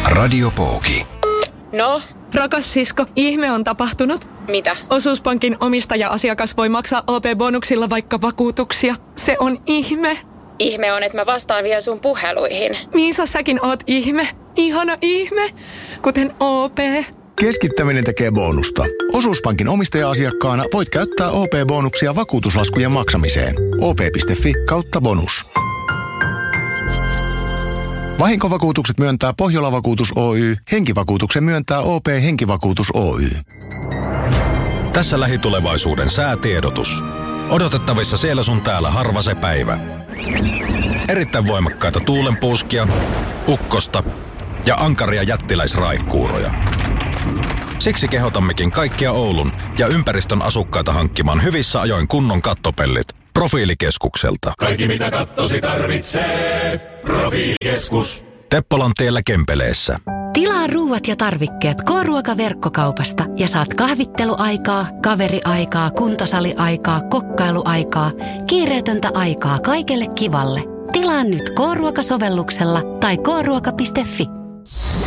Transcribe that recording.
Radiopooki. No? Rakas sisko, ihme on tapahtunut. Mitä? Osuuspankin omistaja-asiakas voi maksaa OP-bonuksilla vaikka vakuutuksia. Se on ihme. Ihme on, että mä vastaan vielä sun puheluihin. Miisa, säkin oot ihme. Ihana ihme. Kuten OP. Keskittäminen tekee bonusta. Osuuspankin omistaja-asiakkaana voit käyttää OP-bonuksia vakuutuslaskujen maksamiseen. op.fi/bonus. Vahinkovakuutukset myöntää Pohjola-vakuutus Oy. Henkivakuutuksen myöntää OP Henkivakuutus Oy. Tässä lähitulevaisuuden säätiedotus. Odotettavissa siellä sun täällä harva se päivä. Erittäin voimakkaita tuulenpuuskia, ukkosta ja ankaria jättiläisraikuuroja. Siksi kehotammekin kaikkia Oulun ja ympäristön asukkaita hankkimaan hyvissä ajoin kunnon kattopellit Profiilikeskukselta. Kaikki mitä kattosi tarvitsee. Profiilikeskus. Teppolan tiellä Kempeleessä. Tilaa ruuat ja tarvikkeet K-ruoka-verkkokaupasta ja saat kahvitteluaikaa, kaveriaikaa, kuntosaliaikaa, kokkailuaikaa, kiireetöntä aikaa kaikelle kivalle. Tilaa nyt K-ruoka-sovelluksella tai kruoka.fi.